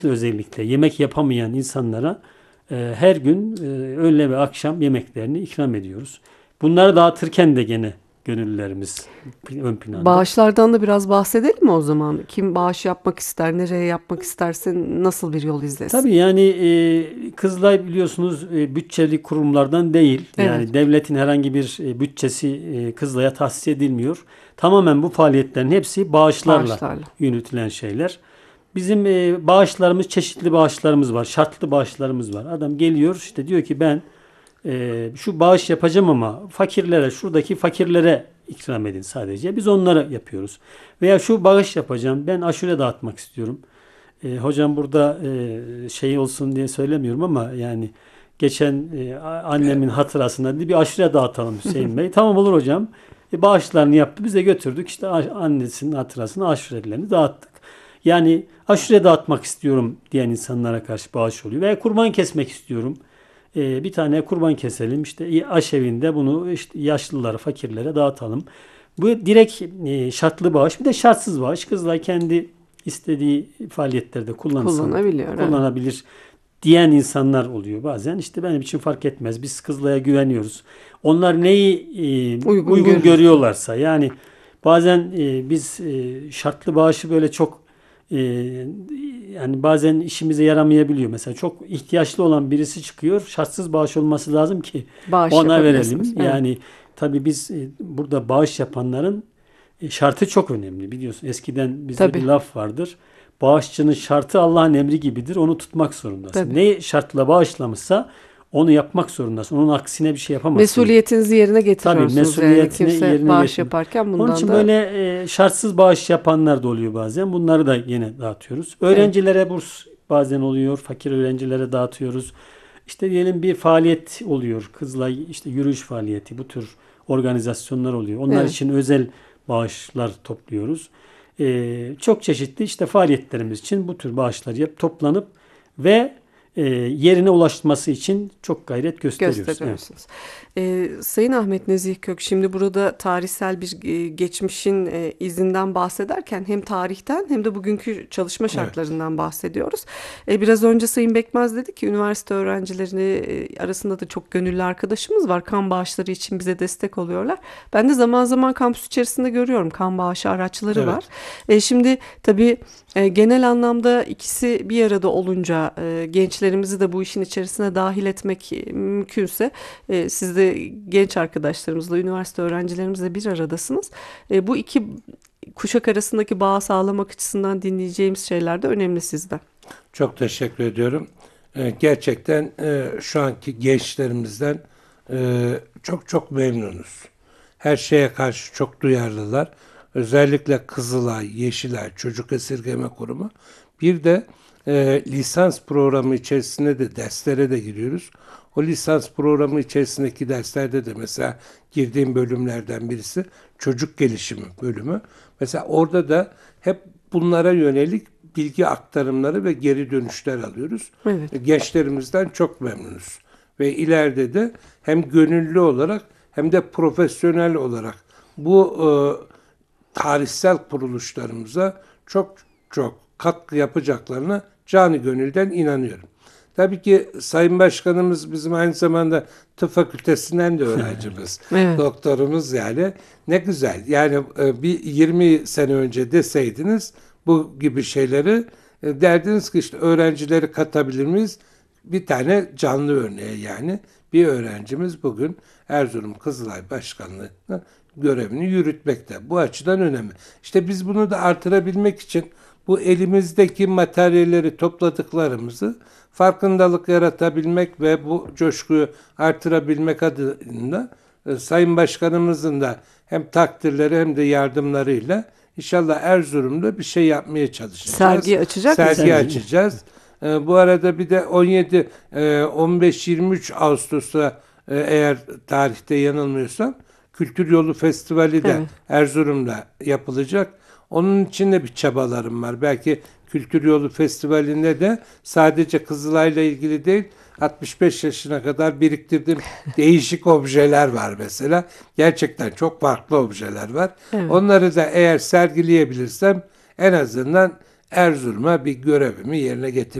özellikle yemek yapamayan insanlara her gün öğle ve akşam yemeklerini ikram ediyoruz. Bunları dağıtırken de gene gönüllülerimiz ön planda. Bağışlardan da biraz bahsedelim mi o zaman? Kim bağış yapmak ister, nereye yapmak isterse nasıl bir yol izlesin? Tabii yani Kızılay biliyorsunuz bütçeli kurumlardan değil. Evet. Yani devletin herhangi bir bütçesi Kızılay'a tahsis edilmiyor. Tamamen bu faaliyetlerin hepsi bağışlarla Bağışlarla. yürütülen şeyler. Bizim bağışlarımız, çeşitli bağışlarımız var. Şartlı bağışlarımız var. Adam geliyor işte diyor ki ben şu bağış yapacağım ama fakirlere, şuradaki fakirlere ikram edin sadece. Biz onları yapıyoruz. Veya şu bağış yapacağım, ben aşure dağıtmak istiyorum. Hocam burada şey olsun diye söylemiyorum ama yani geçen annemin hatırasına dedi, bir aşure dağıtalım Hüseyin Bey. Tamam olur hocam. Bağışlarını yaptı. Biz de götürdük. İşte annesinin hatırasına aşurelerini dağıttık. Yani aşure dağıtmak istiyorum diyen insanlara karşı bağış oluyor. Veya kurban kesmek istiyorum. Bir tane kurban keselim. İşte aşevinde bunu işte yaşlılara, fakirlere dağıtalım. Bu direkt şartlı bağış. Bir de şartsız bağış. Kızılay kendi istediği faaliyetlerde Kullanabiliyor. Evet. kullanabilir diyen insanlar oluyor bazen. İşte benim için fark etmez. Biz Kızılay'a güveniyoruz. Onlar neyi uygun görüyorlarsa yani bazen biz şartlı bağışı böyle çok yani bazen işimize yaramayabiliyor. Mesela çok ihtiyaçlı olan birisi çıkıyor. Şartsız bağış olması lazım ki Bağış ona verelim. yapabilirsiniz. Yani tabii biz burada bağış yapanların şartı çok önemli biliyorsun. Eskiden bizde Tabii. bir laf vardır. Bağışçının şartı Allah'ın emri gibidir. Onu tutmak zorundasın. Tabii. Ne şartla bağışlamışsa onu yapmak zorundasın. Onun aksine bir şey yapamazsın. Mesuliyetinizi yerine getiriyorsunuz. Tabii mesuliyetini yani. Kimse yerine bağış getiriyor. yaparken bundan Onun için da böyle şartsız bağış yapanlar da oluyor bazen. Bunları da yine dağıtıyoruz. Öğrencilere burs bazen oluyor. Fakir öğrencilere dağıtıyoruz. İşte diyelim bir faaliyet oluyor. Kızılay işte yürüyüş faaliyeti, bu tür organizasyonlar oluyor. Onlar Evet. için özel bağışlar topluyoruz. Çok çeşitli işte faaliyetlerimiz için bu tür bağışlar toplanıp ve yerine ulaşması için çok gayret gösteriyoruz. gösteriyorsunuz. Sayın Ahmet Nezih Kök, şimdi burada tarihsel bir geçmişin izinden bahsederken hem tarihten hem de bugünkü çalışma şartlarından bahsediyoruz. Biraz önce Sayın Bekmez dedi ki üniversite öğrencileri arasında da çok gönüllü arkadaşımız var. Kan bağışları için bize destek oluyorlar. Ben de zaman zaman kampüs içerisinde görüyorum kan bağışı araçları var. Şimdi tabii genel anlamda ikisi bir arada olunca gençlerimizi de bu işin içerisine dahil etmek mümkünse siz de genç arkadaşlarımızla, üniversite öğrencilerimizle bir aradasınız. Bu iki kuşak arasındaki bağı sağlamak açısından dinleyeceğimiz şeyler de önemli sizden. Çok teşekkür ediyorum. Gerçekten şu anki gençlerimizden çok çok memnunuz. Her şeye karşı çok duyarlılar. Özellikle Kızılay, Yeşilay, Çocuk Esirgeme Kurumu. Bir de lisans programı içerisinde de derslere de giriyoruz. O lisans programı içerisindeki derslerde de mesela girdiğim bölümlerden birisi çocuk gelişimi bölümü. Mesela orada da hep bunlara yönelik bilgi aktarımları ve geri dönüşler alıyoruz. Evet. Gençlerimizden çok memnunuz. Ve ileride de hem gönüllü olarak hem de profesyonel olarak bu tarihsel kuruluşlarımıza çok çok katkı yapacaklarına canı gönülden inanıyorum. Tabii ki Sayın Başkanımız bizim aynı zamanda tıp fakültesinden de öğrencimiz. Evet. Doktorumuz yani. Ne güzel. Yani bir 20 sene önce deseydiniz bu gibi şeyleri derdiniz ki işte öğrencileri katabilir miyiz? Bir tane canlı örneği yani. Bir öğrencimiz bugün Erzurum Kızılay Başkanlığı'nda görevini yürütmekte. Bu açıdan önemli. İşte biz bunu da artırabilmek için bu elimizdeki materyalleri topladıklarımızı farkındalık yaratabilmek ve bu coşkuyu artırabilmek adına Sayın Başkanımızın da hem takdirleri hem de yardımlarıyla inşallah Erzurum'da bir şey yapmaya çalışacağız. Sergi açacak mısınız? Sergi açacağız. Bu arada bir de 15-23 Ağustos'ta eğer tarihte yanılmıyorsam Kültür Yolu Festivali de Erzurum'da yapılacak. Onun için de bir çabalarım var. Belki Kültür Yolu Festivali'nde de sadece Kızılay'la ilgili değil, 65 yaşına kadar biriktirdiğim değişik objeler var mesela. Gerçekten çok farklı objeler var. Evet. Onları da eğer sergileyebilirsem en azından Erzurum'a bir görevimi yerine getirmek